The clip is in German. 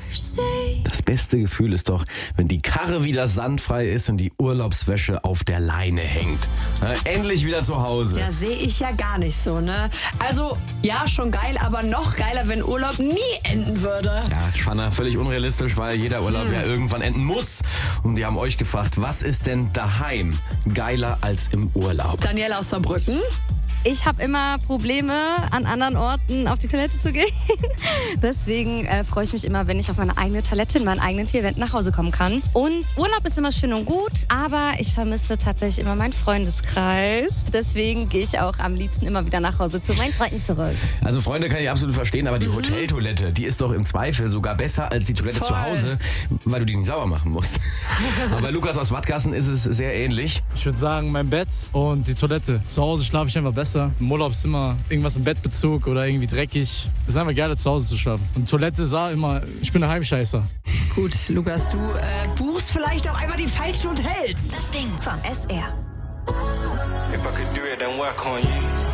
Das beste Gefühl ist doch, wenn die Karre wieder sandfrei ist und die Urlaubswäsche auf der Leine hängt. Na, endlich wieder zu Hause. Ja, sehe ich ja gar nicht so, ne? Also, ja, schon geil, aber noch geiler, wenn Urlaub nie enden würde. Ja, Spanner, völlig unrealistisch, weil jeder Urlaub ja irgendwann enden muss. Und die haben euch gefragt, was ist denn daheim geiler als im Urlaub? Danielle aus Saarbrücken. Ich habe immer Probleme, an anderen Orten auf die Toilette zu gehen. Deswegen freue ich mich immer, wenn ich auf meine eigene Toilette in meinen eigenen 4 Wänden nach Hause kommen kann. Und Urlaub ist immer schön und gut, aber ich vermisse tatsächlich immer meinen Freundeskreis. Deswegen gehe ich auch am liebsten immer wieder nach Hause zu meinen Freunden zurück. Also Freunde kann ich absolut verstehen, aber die Hoteltoilette, die ist doch im Zweifel sogar besser als die Toilette zu Hause, weil du die nicht sauber machen musst. Aber bei Lukas aus Wattgassen ist es sehr ähnlich. Ich würde sagen, mein Bett und die Toilette. Zu Hause schlafe ich einfach besser. Im Urlaub ist immer irgendwas im Bettbezug oder irgendwie dreckig. Es ist einfach geiler, zu Hause zu schlafen. Und Toilette ist auch immer, ich bin ein Heimscheißer. Gut, Lukas, du buchst vielleicht auch einfach die falschen Hotels. Das Ding vom SR. If I could do it, then work on you.